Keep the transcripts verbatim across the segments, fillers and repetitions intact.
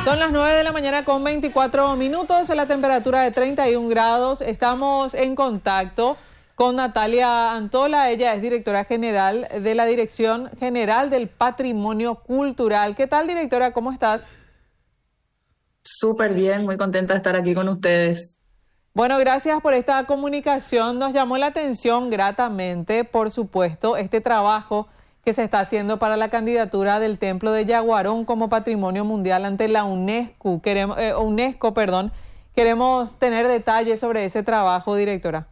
Son las nueve de la mañana con veinticuatro minutos, la temperatura de treinta y un grados. Estamos en contacto con Natalia Antola, ella es directora general de la Dirección General del Patrimonio Cultural. ¿Qué tal, directora? ¿Cómo estás? Súper bien, muy contenta de estar aquí con ustedes. Bueno, gracias por esta comunicación. Nos llamó la atención gratamente, por supuesto, este trabajo que se está haciendo para la candidatura del Templo de Yaguarón como Patrimonio Mundial ante la UNESCO. Queremos, eh, UNESCO, perdón. Queremos tener detalles sobre ese trabajo, directora.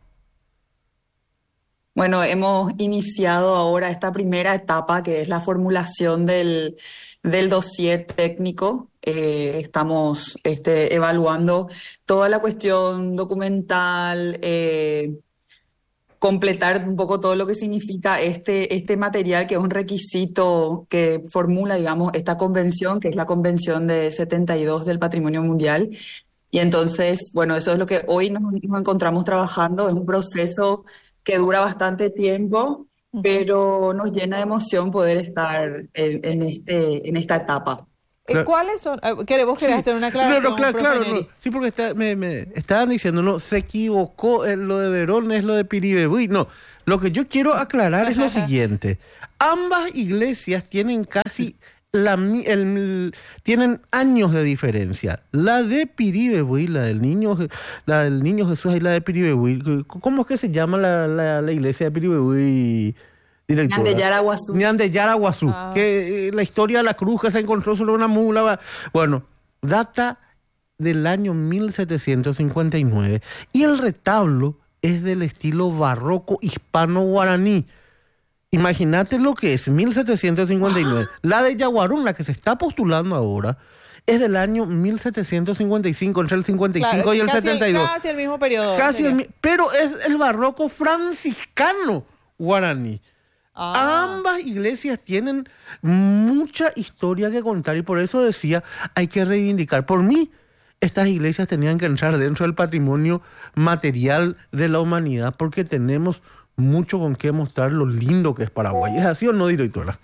Bueno, hemos iniciado ahora esta primera etapa que es la formulación del, del dossier técnico. Eh, estamos este, evaluando toda la cuestión documental, eh, completar un poco todo lo que significa este, este material, que es un requisito que formula, digamos, esta convención, que es la Convención de setenta y dos del Patrimonio Mundial. Y entonces, bueno, eso es lo que hoy nos, nos encontramos trabajando. Es un proceso que dura bastante tiempo, Ujú. pero nos llena de emoción poder estar en, en este, en esta etapa. Eh, Claro. ¿Cuáles son? Eh, ¿querés- ¿Vos querés Sí, hacer una no, no, aclaración, claro, profe claro, no. Neri? Sí, porque está- me, me estaban diciendo, no, se equivocó, en lo de Verón es lo de Piribebuy. No, lo que yo quiero aclarar es lo siguiente. Ambas iglesias tienen casi la, mi- el- tienen años de diferencia. La de Piribebuy, la del niño, Je- la del niño Jesús y la de Piribebuy. ¿Cómo es que se llama la, la, la iglesia de Piribebuy, De directora? Yaraguazú. Ñan de Yaraguazú, Ah, que eh, la historia de la cruz que se encontró sobre una mula. va- Bueno, data del año mil setecientos cincuenta y nueve y el retablo es del estilo barroco hispano-guaraní. Imagínate lo que es mil setecientos cincuenta y nueve. La de Yaguarón, la que se está postulando ahora, es del año mil setecientos cincuenta y cinco, entre el cincuenta y claro, cinco y el casi setenta y el, dos. casi el mismo periodo Casi el sería. mi- pero es el barroco franciscano guaraní. Ah, Ambas iglesias tienen mucha historia que contar y por eso decía, hay que reivindicar. Por mí, estas iglesias tenían que entrar dentro del patrimonio material de la humanidad porque tenemos mucho con qué mostrar lo lindo que es Paraguay. ¿Es así o no, directora?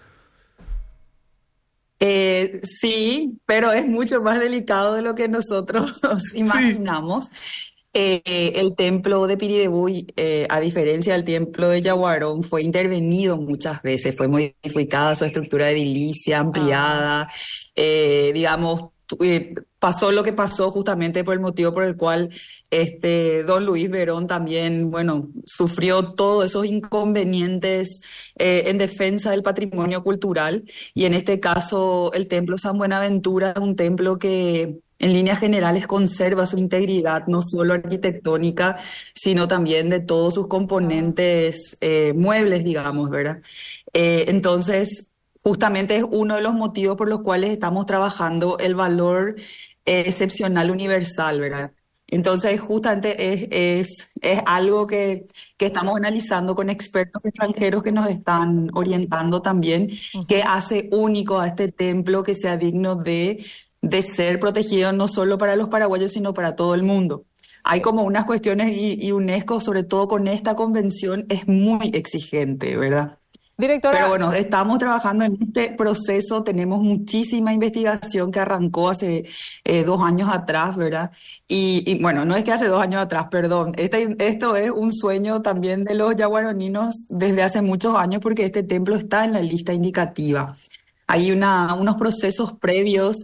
Eh, sí, pero es mucho más delicado de lo que nosotros nos Sí. imaginamos. Eh, eh, el templo de Piribebuy, eh, a diferencia del templo de Yaguarón, fue intervenido muchas veces, fue modificada su estructura edilicia, ah. ampliada, eh, digamos, tu- eh, pasó lo que pasó justamente por el motivo por el cual este, don Luis Verón también, bueno, sufrió todos esos inconvenientes eh, en defensa del patrimonio cultural. Y en este caso, el templo San Buenaventura es un templo que en líneas generales conserva su integridad, no solo arquitectónica, sino también de todos sus Ah. componentes eh, muebles, digamos, ¿verdad? Eh, entonces, justamente es uno de los motivos por los cuales estamos trabajando el valor eh, excepcional universal, ¿verdad? Entonces, justamente es, es, es algo que, que estamos analizando con expertos extranjeros que nos están orientando también, que Ujú. hace único a este templo que sea digno de, de ser protegido no solo para los paraguayos, sino para todo el mundo. Hay Eh, como unas cuestiones y, y UNESCO, sobre todo con esta convención, es muy exigente, ¿verdad? Pero Directora, bueno, estamos trabajando en este proceso, tenemos muchísima investigación que arrancó hace eh, dos años atrás, ¿verdad? Y, y, bueno, no es que hace dos años atrás, perdón, este, esto es un sueño también de los yaguaroninos desde hace muchos años porque este templo está en la lista indicativa. Hay una, unos procesos previos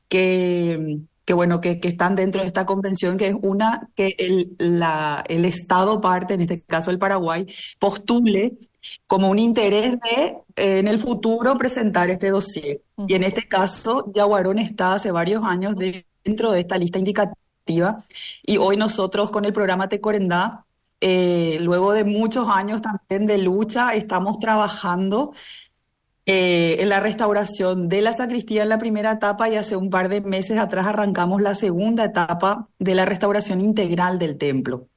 que, que bueno, que, que están dentro de esta convención, que es una, que el, la, el Estado parte, en este caso el Paraguay, postule como un interés de eh, en el futuro presentar este dossier. Y en ujú. este caso, Yaguarón está hace varios años de- dentro de esta lista indicativa y hoy nosotros con el programa Tecorendá, eh, luego de muchos años también de lucha, estamos trabajando eh, en la restauración de la sacristía en la primera etapa y hace un par de meses atrás arrancamos la segunda etapa de la restauración integral del templo.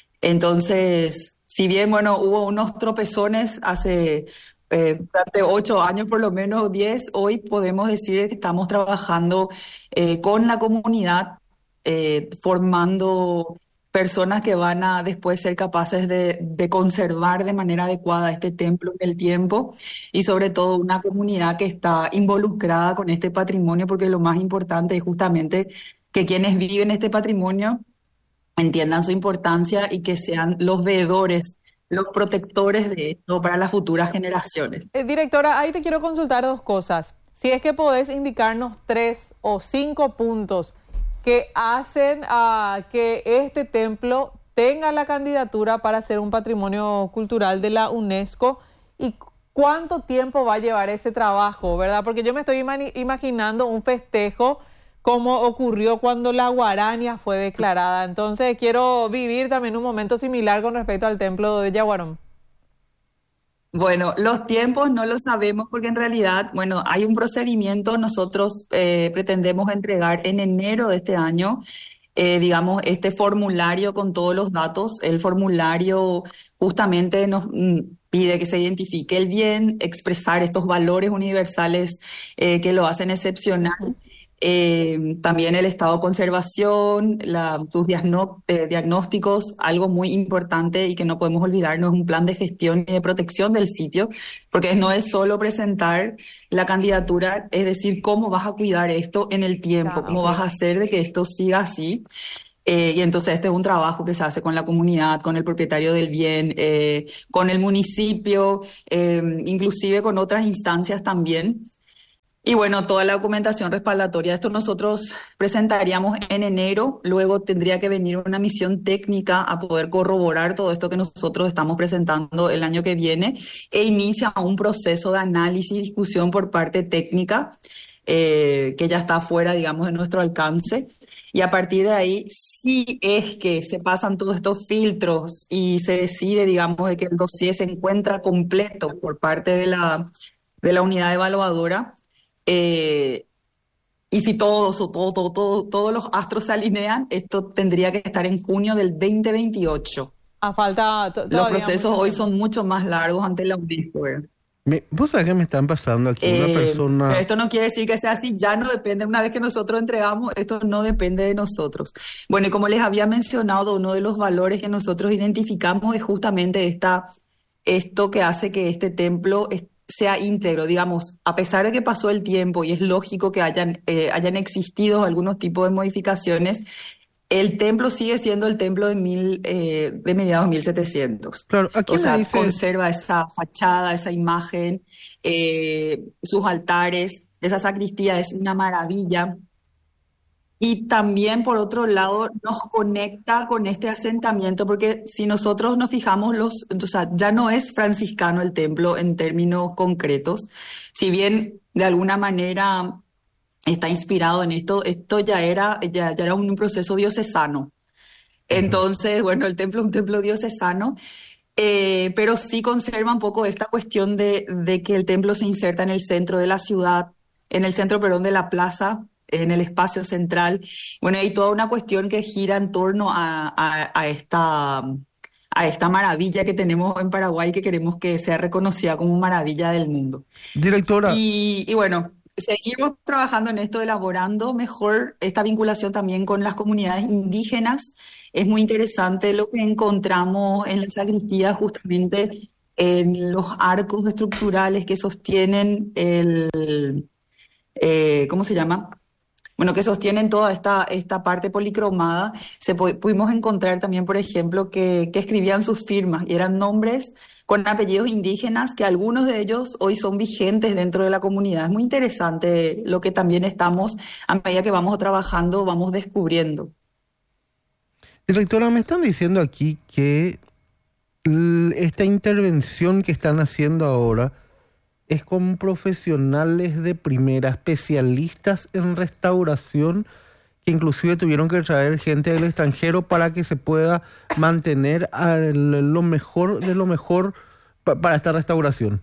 Entonces, si bien, bueno, hubo unos tropezones hace eh, durante ocho años, por lo menos diez, hoy podemos decir que estamos trabajando eh, con la comunidad, eh, formando personas que van a después ser capaces de, de conservar de manera adecuada este templo en el tiempo y sobre todo una comunidad que está involucrada con este patrimonio, porque lo más importante es justamente que quienes viven este patrimonio entiendan su importancia y que sean los veedores, los protectores de esto para las futuras generaciones. Eh, directora, ahí te quiero consultar dos cosas. Si es que podés indicarnos tres o cinco puntos que hacen a que este templo tenga la candidatura para ser un patrimonio cultural de la UNESCO y cuánto tiempo va a llevar ese trabajo, ¿verdad? Porque yo me estoy imani- imaginando un festejo como ocurrió cuando la Guarania fue declarada. Entonces quiero vivir también un momento similar con respecto al templo de Yaguarón. Bueno, los tiempos no lo sabemos porque en realidad, bueno, hay un procedimiento, nosotros eh, pretendemos entregar en enero de este año, eh, digamos, este formulario con todos los datos. El formulario justamente nos mm, pide que se identifique el bien, expresar estos valores universales eh, que lo hacen excepcional. Ujú. Eh, también el estado de conservación, la, sus diagno- eh, diagnósticos, algo muy importante y que no podemos olvidarnos, un plan de gestión y de protección del sitio, porque no es solo presentar la candidatura, es decir, cómo vas a cuidar esto en el tiempo, Ah, cómo vas ok. a hacer de que esto siga así. Eh, y entonces este es un trabajo que se hace con la comunidad, con el propietario del bien, eh, con el municipio, eh, inclusive con otras instancias también. Y bueno, toda la documentación respaldatoria, esto nosotros presentaríamos en enero, luego tendría que venir una misión técnica a poder corroborar todo esto que nosotros estamos presentando el año que viene e inicia un proceso de análisis y discusión por parte técnica eh, que ya está fuera, digamos, de nuestro alcance. Y a partir de ahí, si es que se pasan todos estos filtros y se decide, digamos, de que el dossier se encuentra completo por parte de la, de la unidad evaluadora, eh, y si todos o todo, todo, todo, todos los astros se alinean, esto tendría que estar en junio del dos mil veintiocho. A falta to- Los todavía procesos mucho hoy tiempo. son mucho más largos ante la UNESCO, ¿verdad? Me- ¿Vos sabés que me están pasando aquí una Eh, pero persona? esto no quiere decir que sea así, ya no depende, una vez que nosotros entregamos, esto no depende de nosotros. Bueno, y como les había mencionado, uno de los valores que nosotros identificamos es justamente esta, esto que hace que este templo es- sea íntegro, digamos, a pesar de que pasó el tiempo y es lógico que hayan, eh, hayan existido algunos tipos de modificaciones, el templo sigue siendo el templo de, mil, eh, de mediados de mil setecientos. Claro, aquí O me sea, dice, conserva esa fachada, esa imagen, eh, sus altares, esa sacristía es una maravilla. Y también, por otro lado, nos conecta con este asentamiento, porque si nosotros nos fijamos, los, o sea, ya no es franciscano el templo en términos concretos. Si bien de alguna manera está inspirado en esto, esto ya era, ya, ya era un proceso diocesano. ujú, Entonces, bueno, el templo es un templo diocesano, eh, pero sí conserva un poco esta cuestión de, de que el templo se inserta en el centro de la ciudad, en el centro, perdón, de la plaza, en el espacio central. Bueno, hay toda una cuestión que gira en torno a, a, a esta, a esta maravilla que tenemos en Paraguay, que queremos que sea reconocida como maravilla del mundo. directora, Y, y bueno, seguimos trabajando en esto, elaborando mejor esta vinculación también con las comunidades indígenas. Es muy interesante lo que encontramos en la sacristía, justamente en los arcos estructurales que sostienen el, eh, ¿cómo se llama? Bueno, que sostienen toda esta, esta parte policromada. Se pu- pudimos encontrar también, por ejemplo, que, que escribían sus firmas y eran nombres con apellidos indígenas, que algunos de ellos hoy son vigentes dentro de la comunidad. Es muy interesante lo que también estamos, a medida que vamos trabajando, vamos descubriendo. directora, me están diciendo aquí que l- esta intervención que están haciendo ahora es con profesionales de primera, especialistas en restauración, que inclusive tuvieron que traer gente del extranjero para que se pueda mantener a lo mejor de lo mejor pa- para esta restauración.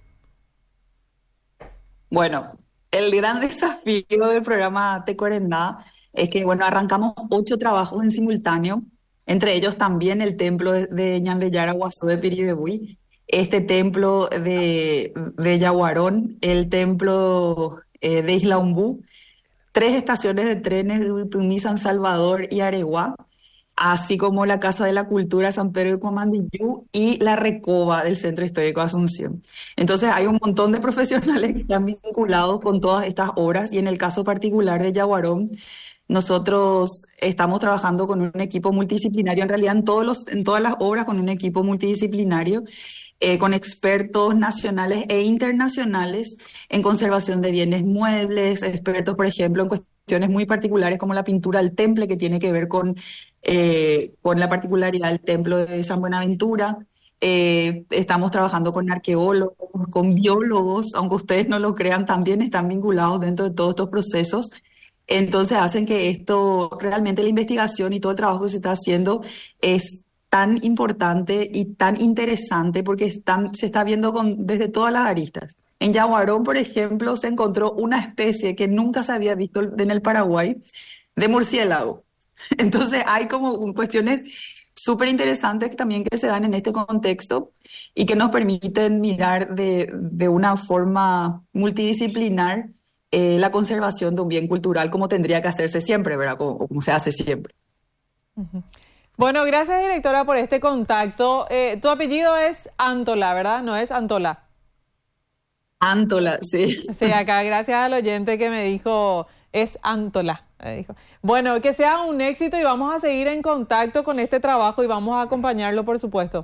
Bueno, el gran desafío del programa Te Cuarentá es que, bueno, arrancamos ocho trabajos en simultáneo, entre ellos también el templo de, de Ñandeyara Guazú de Piribebuy, este templo de, de Yaguarón, el templo eh, de Isla Umbú, tres estaciones de trenes de Utuní, San Salvador y Areguá. así como la Casa de la Cultura San Pedro de Comandillú y la Recoba del Centro Histórico de Asunción. Entonces hay un montón de profesionales que están vinculados con todas estas obras y en el caso particular de Yaguarón, nosotros estamos trabajando con un equipo multidisciplinario, en realidad en, todos los, en todas las obras con un equipo multidisciplinario, eh, con expertos nacionales e internacionales en conservación de bienes muebles, expertos, por ejemplo, en cuestiones muy particulares como la pintura al temple, que tiene que ver con, eh, con la particularidad del templo de San Buenaventura. Eh, estamos trabajando con arqueólogos, con biólogos, aunque ustedes no lo crean, también están vinculados dentro de todos estos procesos. Entonces hacen que esto, realmente la investigación y todo el trabajo que se está haciendo es tan importante y tan interesante porque están, se está viendo con, desde todas las aristas. En Yaguarón, por ejemplo, se encontró una especie que nunca se había visto en el Paraguay, de murciélago. Entonces hay como cuestiones súper interesantes también que se dan en este contexto y que nos permiten mirar de, de una forma multidisciplinar eh, la conservación de un bien cultural como tendría que hacerse siempre, ¿verdad? Como, como se hace siempre. Uh-huh. Bueno, gracias, directora, por este contacto. Eh, tu apellido es Antola, ¿verdad? No es Antola. Antola, sí. Sí, acá gracias al oyente que me dijo, es Antola. Me dijo. Bueno, que sea un éxito y vamos a seguir en contacto con este trabajo y vamos a acompañarlo, por supuesto.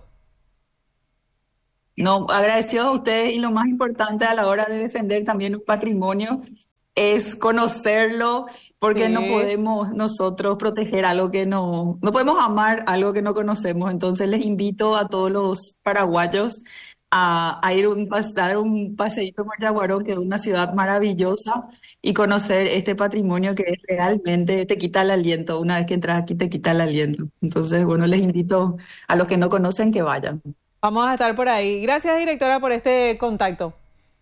No, agradecido a ustedes y lo más importante a la hora de defender también un patrimonio es conocerlo, porque sí. No podemos nosotros proteger algo que no, no podemos amar algo que no conocemos. Entonces les invito a todos los paraguayos a, a ir un, a dar un paseíto por Yaguarón, que es una ciudad maravillosa, y conocer este patrimonio que realmente te quita el aliento. Una vez que entras aquí te quita el aliento. Entonces, bueno, les invito a los que no conocen que vayan. Vamos a estar por ahí. Gracias, directora, por este contacto.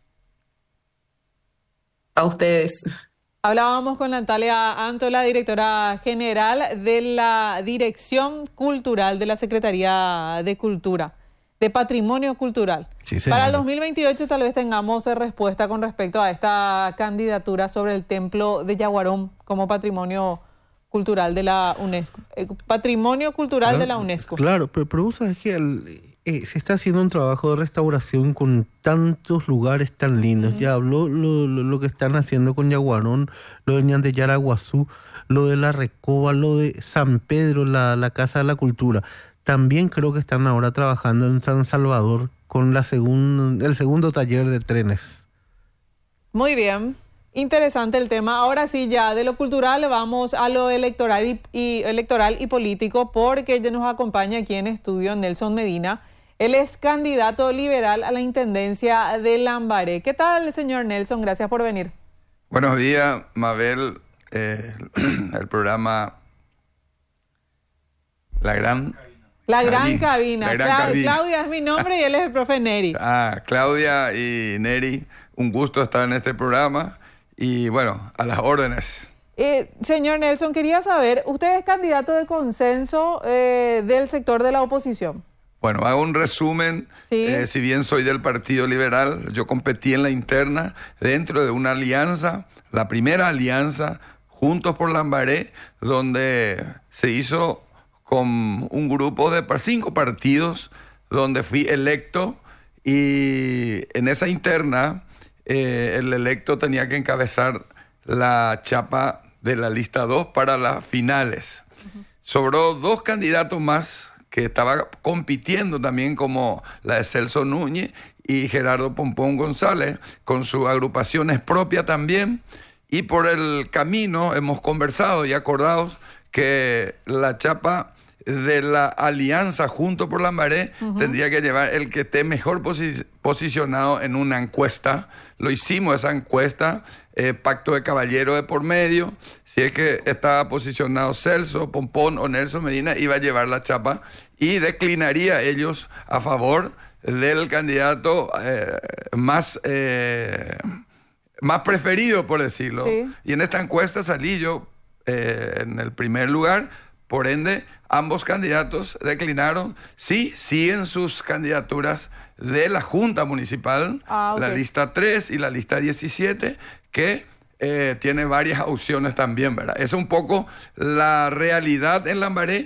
A ustedes. Hablábamos con Natalia Antola, directora general de la Dirección Cultural de la Secretaría de Cultura, de Patrimonio Cultural. Sí, para el dos mil veintiocho tal vez tengamos respuesta con respecto a esta candidatura sobre el Templo de Yaguarón como Patrimonio Cultural de la UNESCO. Eh, Patrimonio Cultural claro, de la UNESCO. Claro, pero, pero sabes que el... Eh, se está haciendo un trabajo de restauración con tantos lugares tan lindos. Uh-huh. Ya habló lo, lo, lo que están haciendo con Yaguarón, lo de Ñan de Yaraguazú, lo de la Recoba, lo de San Pedro, la, la Casa de la Cultura. También creo que están ahora trabajando en San Salvador con la segun, el segundo taller de trenes. Muy bien, interesante el tema. Ahora sí, ya de lo cultural vamos a lo electoral y, y, electoral y político, porque ya nos acompaña aquí en estudio Nelson Medina. Él es candidato liberal a la intendencia de Lambaré. ¿Qué tal, señor Nelson? Gracias por venir. Buenos días, Mabel. Eh, el programa La Gran... La Gran Cabina. Cabina. La gran Cla cabina. Claudia es mi nombre y él es el profe Neri. Ah, Claudia y Neri, un gusto estar en este programa y, bueno, a las órdenes. Eh, señor Nelson, quería saber, usted es candidato de consenso eh, del sector de la oposición. Bueno, hago un resumen. ¿Sí? Eh, si bien soy del Partido Liberal, yo competí en la interna dentro de una alianza, la primera alianza, Juntos por Lambaré, donde se hizo con un grupo de cinco partidos, donde fui electo, y en esa interna eh, el electo tenía que encabezar la chapa de la lista dos para las finales. Uh-huh. Sobró dos candidatos más que estaba compitiendo también, como la de Celso Núñez y Gerardo Pompón González, con sus agrupaciones propias también. Y por el camino hemos conversado y acordado que la chapa de la alianza Juntos por Lambaré uh-huh. tendría que llevar el que esté mejor posi- posicionado en una encuesta. Lo hicimos, esa encuesta, eh, pacto de caballero de por medio. Si es que estaba posicionado Celso, Pompón o Nelson Medina, iba a llevar la chapa y declinaría ellos a favor del candidato eh, más, eh, más preferido, por decirlo. Sí. Y en esta encuesta salí yo eh, en el primer lugar. Por ende, ambos candidatos declinaron, sí, siguen sus candidaturas de la Junta Municipal, ah, okay. la lista tres y la lista diecisiete, que eh, tiene varias opciones también, ¿verdad? Esa es un poco la realidad en Lambaré,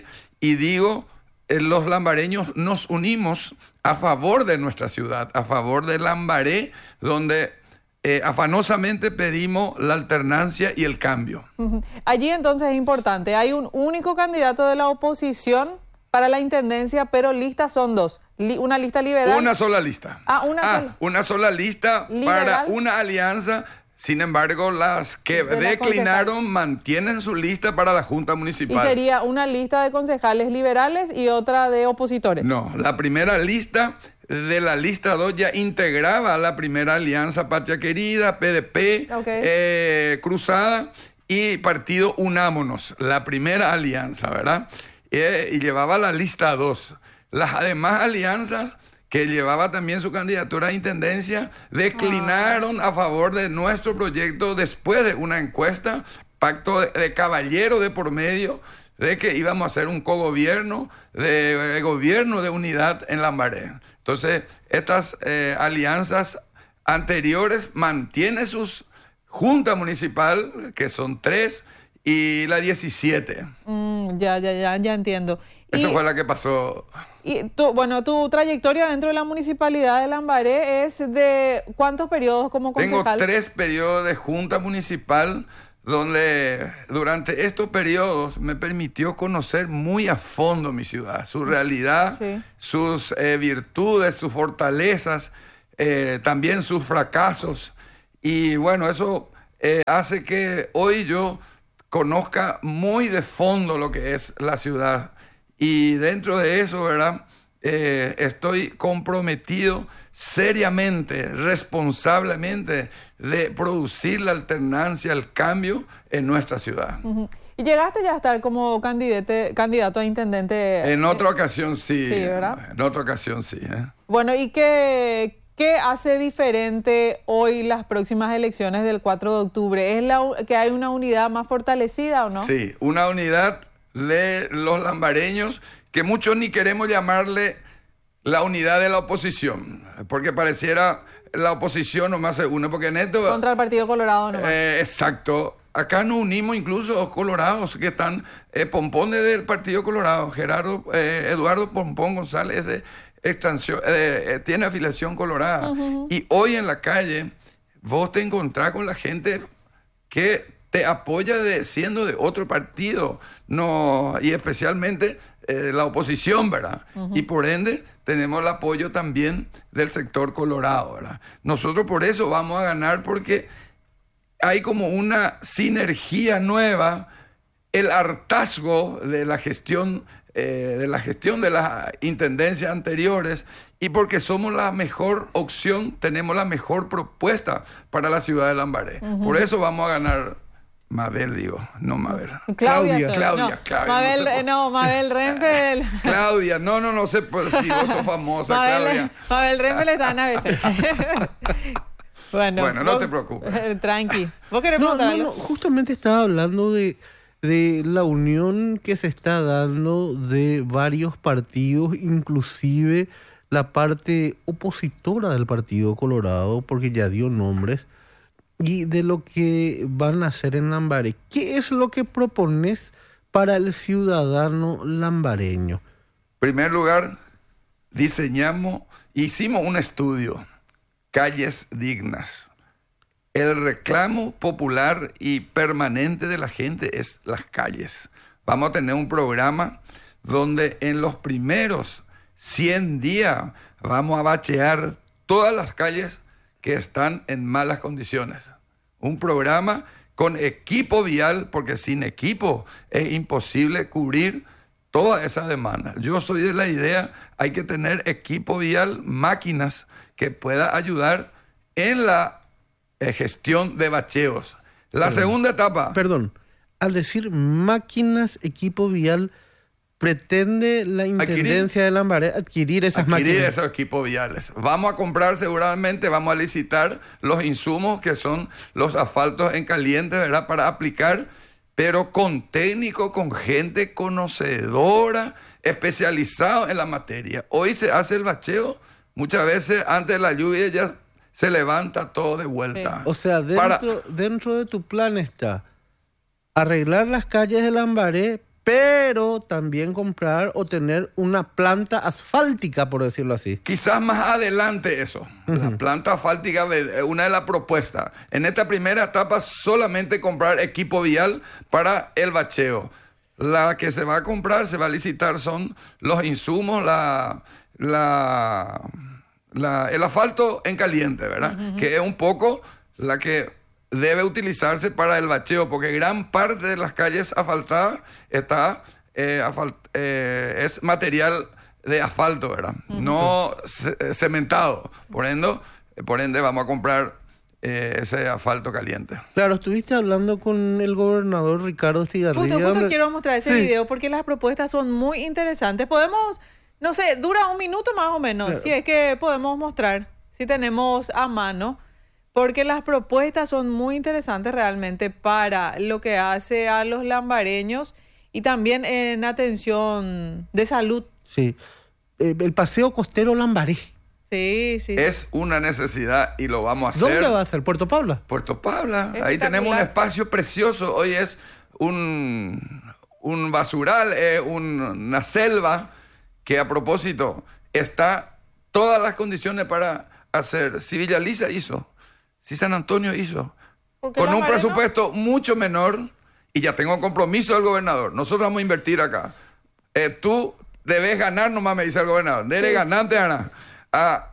y digo, eh, los lambareños nos unimos a favor de nuestra ciudad, a favor de Lambaré, donde eh, afanosamente pedimos la alternancia y el cambio. Uh-huh. Allí entonces es importante, hay un único candidato de la oposición para la intendencia, pero listas son dos. Li- una lista liberal. Una sola lista. Ah, una ah, sola. Una sola lista Liberal. para una alianza. Sin embargo, las que De la declinaron concejal. mantienen su lista para la Junta Y Municipal. sería una lista de concejales liberales y otra de opositores. No, la primera lista de la lista dos ya integraba la primera alianza Patria Querida, P D P, Okay. eh, Cruzada y Partido Unámonos, la primera alianza, ¿verdad? Eh, y llevaba la lista dos. Las demás alianzas que llevaba también su candidatura a intendencia, declinaron ah. a favor de nuestro proyecto después de una encuesta, pacto de, de caballero de por medio, de que íbamos a hacer un cogobierno, de, de gobierno de unidad en Lambaré. Entonces, estas eh, alianzas anteriores mantienen sus junta municipal, que son tres, y la diecisiete. Mm, ya, ya, ya, ya entiendo. Esa y, fue la que pasó. Y tu, bueno, tu trayectoria dentro de la municipalidad de Lambaré es de ¿cuántos periodos como concejal? Tengo tres periodos de junta municipal, donde durante estos periodos me permitió conocer muy a fondo mi ciudad, su realidad, sí. sus eh, virtudes, sus fortalezas, eh, también sus fracasos. Y bueno, eso eh, hace que hoy yo conozca muy de fondo lo que es la ciudad. Y dentro de eso, ¿verdad? Eh, estoy comprometido seriamente, responsablemente, de producir la alternancia, el cambio en nuestra ciudad. Uh-huh. ¿Y llegaste ya a estar como candidate, candidato a intendente? En otra ocasión sí. Sí, ¿verdad? En otra ocasión sí. ¿eh? Bueno, ¿y qué, qué hace diferente hoy las próximas elecciones del cuatro de octubre? ¿Es la, que hay una unidad más fortalecida o no? Sí, una unidad de los lambareños que muchos ni queremos llamarle la unidad de la oposición, porque pareciera la oposición nomás se une, porque en esto... Contra el Partido Colorado nomás. Eh, exacto. Acá nos unimos incluso los colorados que están, eh, Pompón es del Partido Colorado, Gerardo, eh, Eduardo Pompón González de extensión, eh, eh, tiene afiliación colorada. Uh-huh. Y hoy en la calle vos te encontrás con la gente que te apoya de, siendo de otro partido, no, y especialmente eh, la oposición, ¿verdad? Uh-huh. Y por ende tenemos el apoyo también del sector colorado, ¿verdad? Nosotros por eso vamos a ganar, porque hay como una sinergia nueva, el hartazgo de la gestión, eh, de la gestión de las intendencias anteriores, y porque somos la mejor opción, tenemos la mejor propuesta para la ciudad de Lambaré. Uh-huh. Por eso vamos a ganar. Mabel, digo, no Mabel. Claudia. Claudia, Claudia. No, Claudia Mabel, no, sé no, Mabel Rempel. Claudia, no, no, no sé pues, si vos sos famosa, Mabel, Claudia. Mabel Rempel está en A B C. Bueno, bueno, no vos, te preocupes. Tranqui. ¿Vos querés no, preguntar no, algo? no, justamente estaba hablando de, de la unión que se está dando de varios partidos, inclusive la parte opositora del Partido Colorado, porque ya dio nombres, y de lo que van a hacer en Lambaré. ¿Qué es lo que propones para el ciudadano lambareño? En primer lugar, diseñamos, hicimos un estudio, calles dignas. El reclamo popular y permanente de la gente es las calles. Vamos a tener un programa donde en los primeros cien días vamos a bachear todas las calles que están en malas condiciones. Un programa con equipo vial, porque sin equipo es imposible cubrir toda esa demanda. Yo soy de la idea, hay que tener equipo vial, máquinas que pueda ayudar en la eh, gestión de bacheos. La Perdón. segunda etapa... Perdón, al decir máquinas, equipo vial, ¿pretende la Intendencia adquirir, de Lambaré adquirir esas adquirir máquinas? Adquirir esos equipos viales. Vamos a comprar seguramente, vamos a licitar los insumos que son los asfaltos en caliente, ¿verdad? Para aplicar, pero con técnicos, con gente conocedora, especializado en la materia. Hoy se hace el bacheo, muchas veces antes de la lluvia ya se levanta todo de vuelta. Sí. O sea, dentro, Para... dentro de tu plan está arreglar las calles de Lambaré, pero también comprar o tener una planta asfáltica, por decirlo así. Quizás más adelante eso. Uh-huh. La planta asfáltica es una de las propuestas. En esta primera etapa solamente comprar equipo vial para el bacheo. La que se va a comprar, se va a licitar son los insumos, la, la, la, el asfalto en caliente, ¿verdad? Uh-huh. Que es un poco la que debe utilizarse para el bacheo, porque gran parte de las calles asfaltadas está, eh, asfalt, eh, es material de asfalto, ¿verdad? Uh-huh. No ce- cementado. Por ende, por ende vamos a comprar eh, ese asfalto caliente. Claro, estuviste hablando con el gobernador Ricardo Estigarribia. Justo, justo quiero mostrar ese sí. video porque las propuestas son muy interesantes. Podemos, no sé, dura un minuto más o menos, claro. Si es que podemos mostrar, si tenemos a mano. Porque las propuestas son muy interesantes realmente para lo que hace a los lambareños y también en atención de salud. Sí, eh, el paseo costero Lambaré. Sí, sí. Es una necesidad y lo vamos a hacer. ¿Dónde va a ser? ¿Puerto Pabla? Puerto Pabla. Ahí tenemos un espacio precioso. Hoy es un, un basural, eh, un, una selva que a propósito está todas las condiciones para hacer. Si Villa Lisa hizo. Si San Antonio hizo, con un presupuesto no? mucho menor, y ya tengo compromiso del gobernador, nosotros vamos a invertir acá. Eh, tú debes ganar nomás, me dice el gobernador. Debes sí. ganarte, Ana. Ah,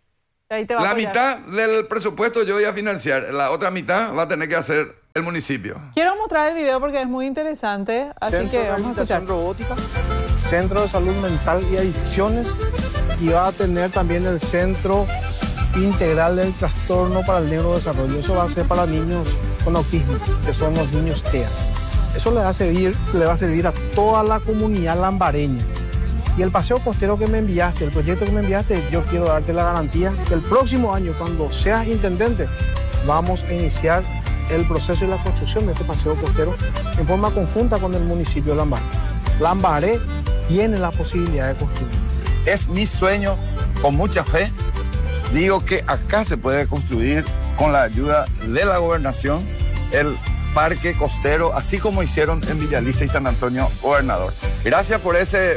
Ahí te va la a mitad del presupuesto yo voy a financiar, la otra mitad va a tener que hacer el municipio. Quiero mostrar el video porque es muy interesante, así Centro que de vamos a escuchar. Robótica, Centro de Salud Mental y Adicciones, y va a tener también el Centro Integral del Trastorno para el Neurodesarrollo. Eso va a ser para niños con autismo, que son los niños T E A. Eso le va a servir, le va a servir a toda la comunidad lambareña. Y el paseo costero que me enviaste, el proyecto que me enviaste, yo quiero darte la garantía que el próximo año, cuando seas intendente, vamos a iniciar el proceso y la construcción de este paseo costero en forma conjunta con el municipio de Lambaré. Lambaré tiene la posibilidad de construir. Es mi sueño, con mucha fe. Digo que acá se puede construir con la ayuda de la gobernación el parque costero, así como hicieron en Villa Lisa y San Antonio, gobernador. Gracias por ese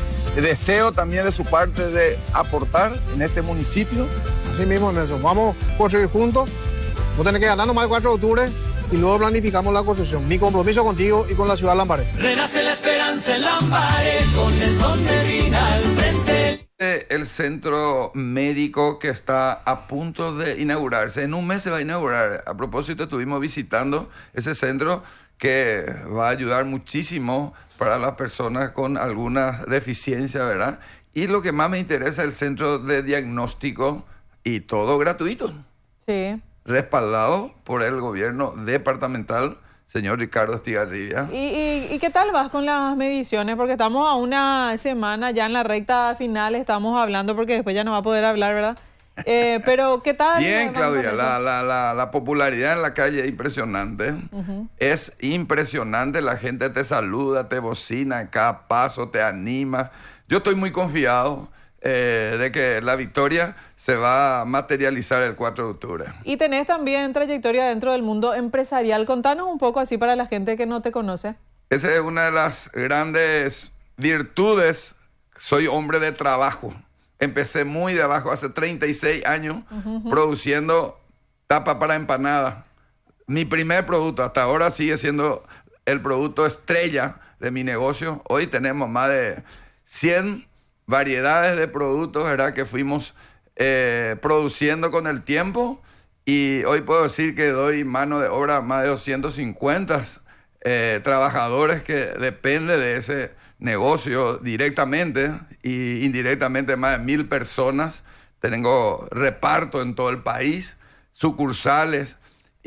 deseo también de su parte de aportar en este municipio. Así mismo, Nelson. Vamos a construir juntos. No tenés que ganar nomás el cuatro de octubre y luego planificamos la construcción. Mi compromiso contigo y con la ciudad de Lambaré. Renace la esperanza en Lambaré con Nelson Medina al frente. El centro médico que está a punto de inaugurarse. En un mes se va a inaugurar. A propósito, estuvimos visitando ese centro que va a ayudar muchísimo para las personas con alguna deficiencia, ¿verdad? Y lo que más me interesa es el centro de diagnóstico y todo gratuito. Sí. Respaldado por el gobierno departamental, señor Ricardo Estigarribia. ¿Y, y, ¿Y qué tal vas con las mediciones? Porque estamos a una semana ya en la recta final, estamos hablando porque después ya no va a poder hablar, ¿verdad? Eh, pero ¿qué tal? Bien, Claudia, la, la, la, la popularidad en la calle es impresionante. Uh-huh. Es impresionante, la gente te saluda, te bocina en cada paso, te anima. Yo estoy muy confiado eh, de que la victoria se va a materializar el cuatro de octubre. Y tenés también trayectoria dentro del mundo empresarial. Contanos un poco así para la gente que no te conoce. Esa es una de las grandes virtudes. Soy hombre de trabajo. Empecé muy de abajo, hace treinta y seis años, uh-huh. produciendo tapa para empanada. Mi primer producto, hasta ahora sigue siendo el producto estrella de mi negocio. Hoy tenemos más de cien variedades de productos, ¿verdad?, que fuimos eh, produciendo con el tiempo. Y hoy puedo decir que doy mano de obra a más de doscientos cincuenta eh, trabajadores que dependen de ese negocio directamente y indirectamente más de mil personas. Tengo reparto en todo el país, sucursales,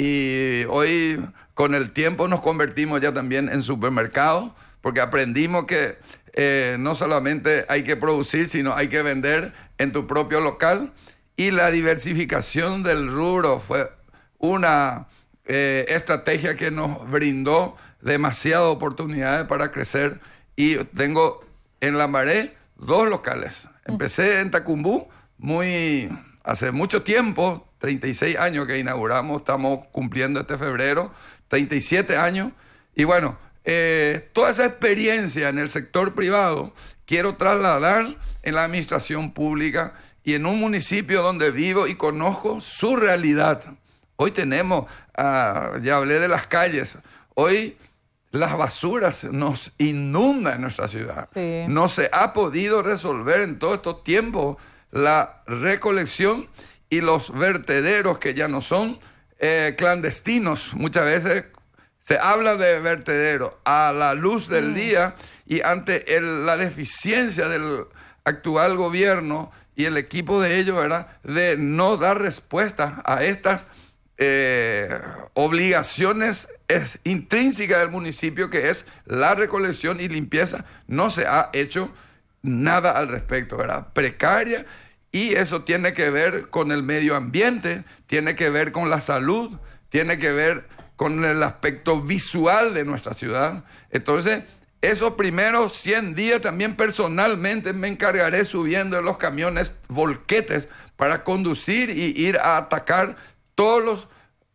y hoy con el tiempo nos convertimos ya también en supermercado, porque aprendimos que eh, no solamente hay que producir, sino hay que vender en tu propio local, y la diversificación del rubro fue una eh, estrategia que nos brindó demasiadas oportunidades para crecer. Y tengo en Lambaré dos locales. Empecé en Tacumbú muy hace mucho tiempo, treinta y seis años que inauguramos, estamos cumpliendo este febrero, treinta y siete años. Y bueno, eh, toda esa experiencia en el sector privado quiero trasladar en la administración pública y en un municipio donde vivo y conozco su realidad. Hoy tenemos, uh, ya hablé de las calles, hoy las basuras nos inundan en nuestra ciudad. Sí. No se ha podido resolver en todos estos tiempos la recolección y los vertederos que ya no son eh, clandestinos. Muchas veces se habla de vertederos a la luz del mm. día y ante el, la deficiencia del actual gobierno y el equipo de ellos, ¿verdad?, de no dar respuesta a estas Eh, obligaciones es intrínseca del municipio, que es la recolección y limpieza. No se ha hecho nada al respecto, ¿verdad? Precaria, y eso tiene que ver con el medio ambiente, tiene que ver con la salud, tiene que ver con el aspecto visual de nuestra ciudad. Entonces, esos primeros cien días también personalmente me encargaré subiendo en los camiones volquetes para conducir y ir a atacar todos los,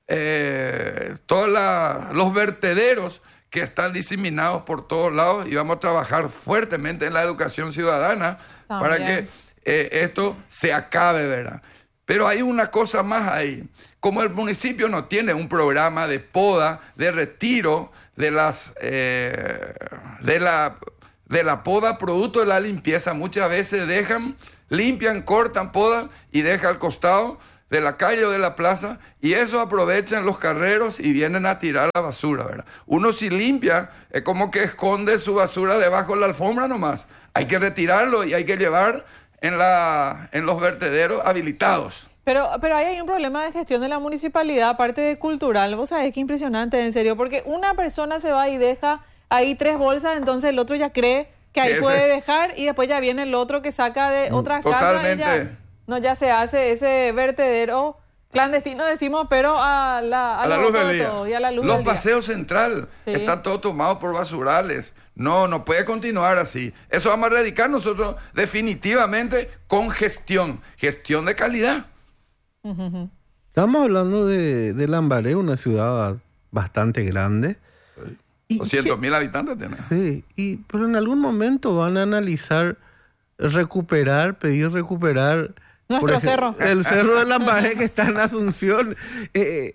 eh, todos la, los vertederos que están diseminados por todos lados, y vamos a trabajar fuertemente en la educación ciudadana También. para que eh, esto se acabe, ¿verdad? Pero hay una cosa más ahí. Como el municipio no tiene un programa de poda, de retiro de, las, eh, de, la, de la poda producto de la limpieza, muchas veces dejan, limpian, cortan, podan y dejan al costado de la calle o de la plaza, y eso aprovechan los carreros y vienen a tirar la basura, ¿verdad? Uno si limpia, es como que esconde su basura debajo de la alfombra nomás. Hay que retirarlo y hay que llevar en, la, en los vertederos habilitados. Pero, pero ahí hay un problema de gestión de la municipalidad, aparte de cultural. Vos sabés qué impresionante, en serio, porque una persona se va y deja ahí tres bolsas, entonces el otro ya cree que ahí Ese. puede dejar, y después ya viene el otro que saca de otras Totalmente. casas y ya... No, ya se hace ese vertedero clandestino, decimos, pero a la, a a la luz del día. Y a la luz Los del paseos día. central Sí. están todos tomados por basurales. No, no puede continuar así. Eso vamos a erradicar nosotros definitivamente con gestión, gestión de calidad. Uh-huh. Estamos hablando de, de Lambaré, una ciudad bastante grande. Sí. doscientos mil habitantes tiene. Sí, y, pero en algún momento van a analizar recuperar, pedir recuperar nuestro ejemplo, cerro. El cerro de Lambaré que está en Asunción. Eh,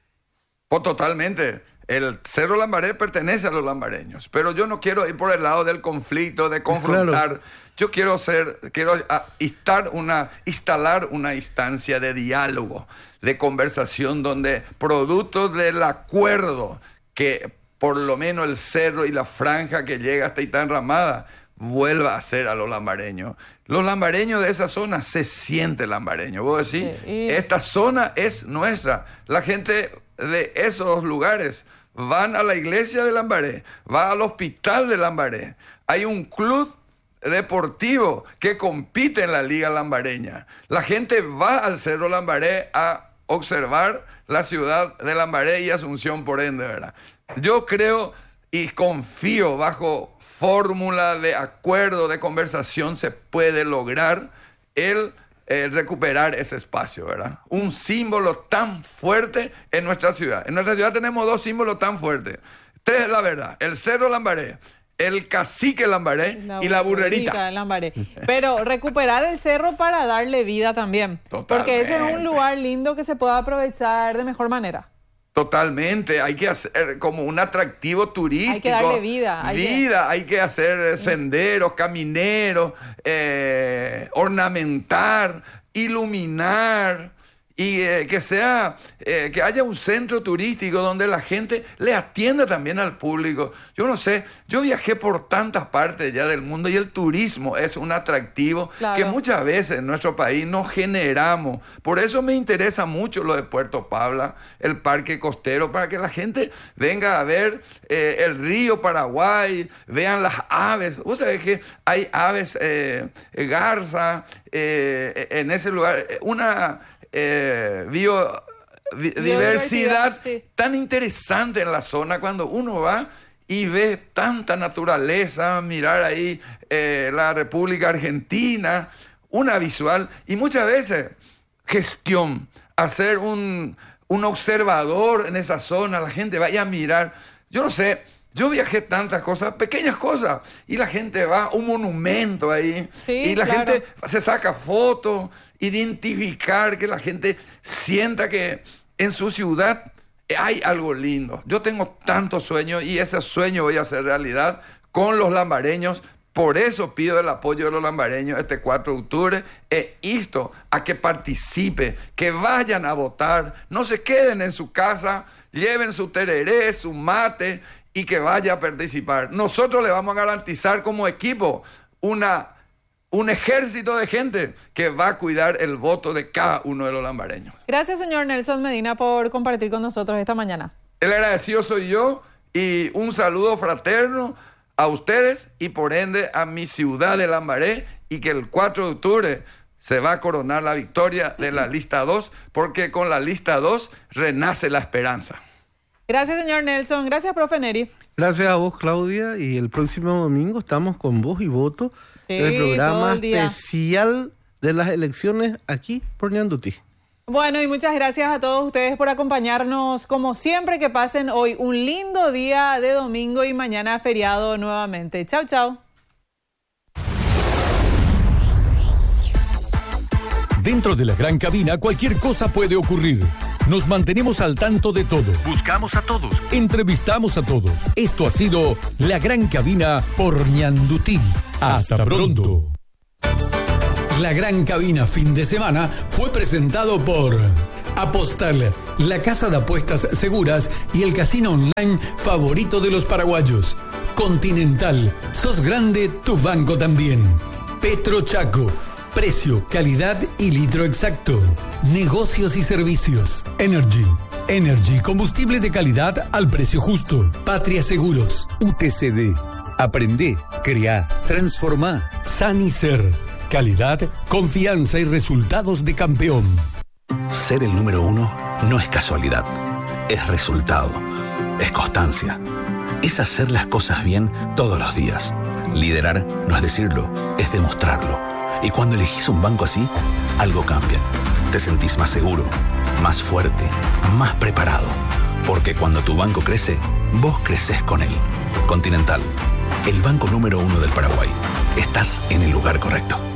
oh, totalmente. El cerro Lambaré pertenece a los lambareños, pero yo no quiero ir por el lado del conflicto, de confrontar. Claro. Yo quiero ser, quiero instalar una, instalar una instancia de diálogo, de conversación, donde producto del acuerdo que por lo menos el cerro y la franja que llega hasta Itá Enramada vuelva a ser a los lambareños. Los lambareños de esa zona se sienten lambareños. Vos decís, sí, y... esta zona es nuestra. La gente de esos lugares van a la iglesia de Lambaré, va al hospital de Lambaré. Hay un club deportivo que compite en la liga lambareña. La gente va al Cerro Lambaré a observar la ciudad de Lambaré y Asunción, por ende, ¿verdad? Yo creo y confío bajo fórmula de acuerdo, de conversación, se puede lograr el eh, recuperar ese espacio, ¿verdad? Un símbolo tan fuerte en nuestra ciudad. En nuestra ciudad tenemos dos símbolos tan fuertes. Tres, la verdad. El Cerro Lambaré, el Cacique Lambaré la y la Burrerita. Lambaré. Pero recuperar el cerro para darle vida también. Totalmente. Porque ese es un lugar lindo que se pueda aprovechar de mejor manera. Totalmente, hay que hacer como un atractivo turístico. Hay que darle vida. Hay vida, que... hay que hacer senderos, camineros, eh, ornamentar, iluminar, y eh, que sea, eh, que haya un centro turístico donde la gente le atienda también al público. Yo no sé, yo viajé por tantas partes ya del mundo y el turismo es un atractivo claro. que muchas veces en nuestro país no generamos. Por eso me interesa mucho lo de Puerto Pabla, el parque costero, para que la gente venga a ver eh, el río Paraguay, vean las aves. Vos sabés que hay aves, eh, garza, eh, en ese lugar, una... Eh, biodiversidad sí. tan interesante en la zona cuando uno va y ve tanta naturaleza, mirar ahí eh, la República Argentina, una visual y muchas veces gestión, hacer un, un observador en esa zona, la gente vaya a mirar. Yo no sé, Yo viajé tantas cosas, pequeñas cosas, y la gente va a un monumento ahí, Sí, y la claro. gente se saca fotos, identificar, que la gente sienta que en su ciudad hay algo lindo. Yo tengo tantos sueños y ese sueño voy a hacer realidad con los lambareños. Por eso pido el apoyo de los lambareños este cuatro de octubre e insto a que participe, que vayan a votar, no se queden en su casa, lleven su tereré, su mate y que vaya a participar. Nosotros le vamos a garantizar como equipo una, un ejército de gente que va a cuidar el voto de cada uno de los lambareños. Gracias, señor Nelson Medina, por compartir con nosotros esta mañana. El agradecido soy yo y un saludo fraterno a ustedes y por ende a mi ciudad de Lambaré, y que el cuatro de octubre se va a coronar la victoria de la lista dos, porque con la lista dos renace la esperanza. Gracias, señor Nelson. Gracias, profe Neri. Gracias a vos, Claudia, y el próximo domingo estamos con Voz y Voto, Sí, el todo programa el día. especial de las elecciones aquí por Ñandutí. Bueno, y muchas gracias a todos ustedes por acompañarnos. Como siempre, que pasen hoy un lindo día de domingo y mañana feriado nuevamente. Chau, chau. Dentro de la gran cabina cualquier cosa puede ocurrir. Nos mantenemos al tanto de todo. Buscamos a todos. Entrevistamos a todos. Esto ha sido La Gran Cabina por Ñandutí. Hasta pronto. La Gran Cabina fin de semana fue presentado por Apostal, la casa de apuestas seguras y el casino online favorito de los paraguayos. Continental, sos grande, tu banco también. Petro Chaco, precio, calidad y litro exacto. Negocios y servicios. Energy. Energy, combustible de calidad al precio justo. Patria Seguros. U T C D. Aprende, crea, transforma. Sanicer. Calidad, confianza y resultados de campeón. Ser el número uno no es casualidad, es resultado, es constancia, es hacer las cosas bien todos los días. Liderar no es decirlo, es demostrarlo. Y cuando elegís un banco así, algo cambia. Te sentís más seguro, más fuerte, más preparado. Porque cuando tu banco crece, vos creces con él. Continental, el banco número uno del Paraguay. Estás en el lugar correcto.